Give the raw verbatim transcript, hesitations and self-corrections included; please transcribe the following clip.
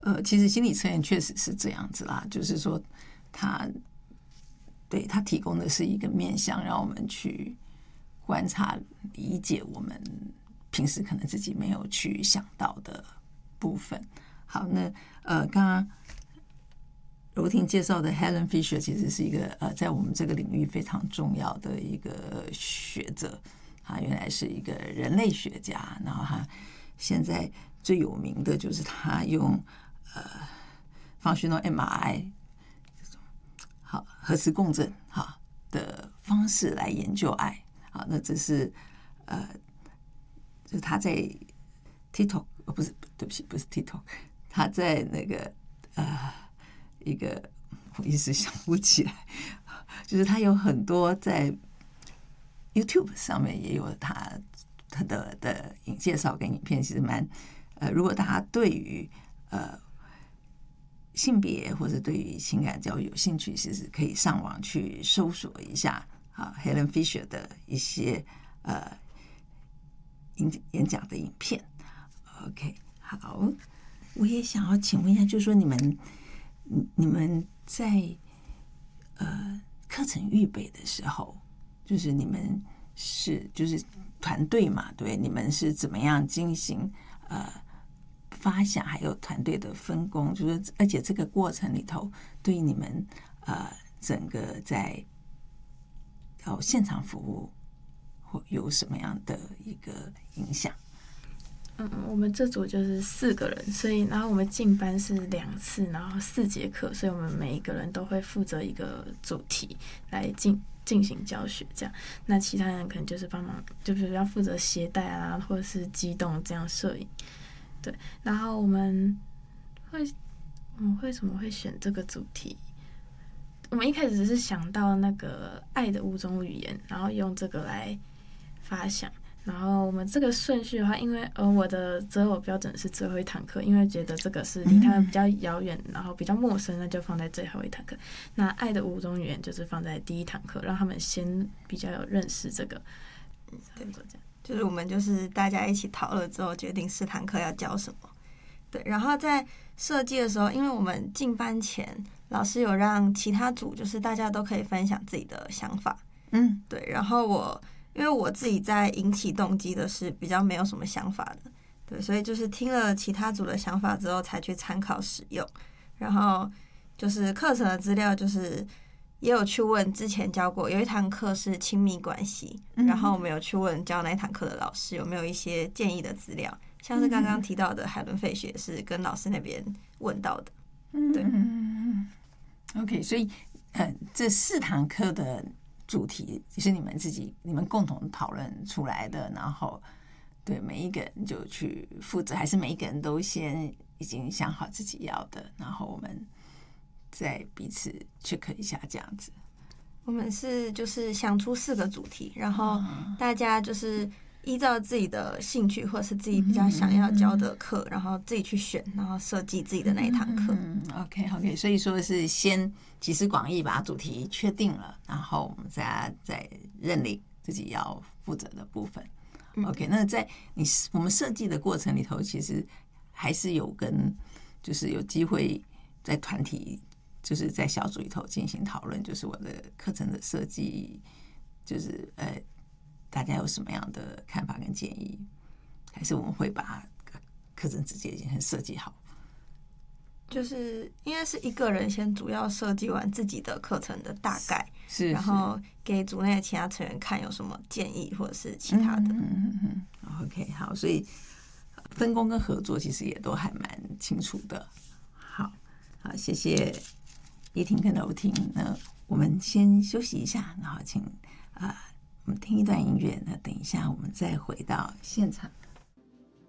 呃，其实心理测验确实是这样子啦，就是说他对他提供的是一个面向，让我们去观察、理解我们平时可能自己没有去想到的部分。好，那呃，刚刚柔婷介绍的 Helen Fisher 其实是一个呃，在我们这个领域非常重要的一个学者。他原来是一个人类学家，然后他现在最有名的就是他用呃 functional M R I 好核磁共振哈的方式来研究爱。好，那这是呃，就是他在 TikTok 哦，不是，对不起，不是 TikTok， 他在那个呃一个我一时想不起来，就是他有很多在 YouTube 上面也有他他的的影介绍跟影片，其实蛮呃，如果大家对于呃性别或者对于情感教育有兴趣，其实可以上网去搜索一下啊 Helen Fisher 的一些呃演演讲的影片。OK， 好，我也想要请问一下，就是说你们你们在呃课程预备的时候，就是你们是就是团队嘛，对，你们是怎么样进行呃发想，还有团队的分工，就是而且这个过程里头，对于你们呃整个在到现场服务会有什么样的一个影响？ 嗯，我们这组就是四个人，所以然后我们进班是两次，然后四节课，所以我们每一个人都会负责一个主题来进进行教学，这样。那其他人可能就是帮忙，就比如要负责携带啊，或者是机动这样摄影。对，然后我们会我们为什么会选这个主题？我们一开始只是想到那个爱的五种语言，然后用这个来发想。然后我们这个顺序的话，因为呃我的择偶标准是最后一堂课，因为觉得这个是离他们比较遥远，然后比较陌生，那就放在最后一堂课。那爱的五种语言就是放在第一堂课，让他们先比较有认识这个。 对，就是我们就是大家一起讨论之后，决定四堂课要教什么。对，然后在设计的时候，因为我们进班前，老师有让其他组就是大家都可以分享自己的想法。嗯，对，然后我。因为我自己在引起动机的是比较没有什么想法的，对，所以就是听了其他组的想法之后才去参考使用。然后就是课程的资料，就是也有去问之前教过，有一堂课是亲密关系，然后我们有去问教那堂课的老师有没有一些建议的资料，像是刚刚提到的海伦费雪是跟老师那边问到的。对， 嗯 ，OK， 所以呃，这四堂课的主题是你们自己、你们共同讨论出来的，然后对每一个人就去负责，还是每一个人都先已经想好自己要的，然后我们再彼此 check 一下这样子。 我们是就是想出四个主题，然后大家就是依照自己的兴趣或是自己比较想要教的课，然后自己去选，然后设计自己的那一堂课。 嗯 ，OK OK， 所以说是先集思广益把主题确定了，然后我们再再认领自己要负责的部分。OK， 那在你我们设计的过程里头，其实还是有跟就是有机会在团体就是在小组里头进行讨论，就是我的课程的设计，就是呃。大家有什么样的看法跟建议？还是我们会把课程直接已经设计好？ 就是应该是一个人先主要设计完自己的课程的大概， 是，是然后给组内的其他成员看有什么建议或者是其他的。 嗯嗯嗯嗯 OK， 好，所以分工跟合作其实也都还蛮清楚的。好，好，谢谢叶婷跟柔婷。那我们先休息一下，然后请啊。呃我们听一段音乐，那等一下我们再回到现场。